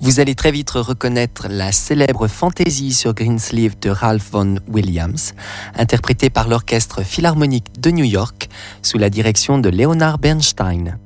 Vous allez très vite reconnaître la célèbre fantaisie sur Greensleeve de Ralph Vaughan Williams, interprétée par l'Orchestre Philharmonique de New York sous la direction de Leonard Bernstein.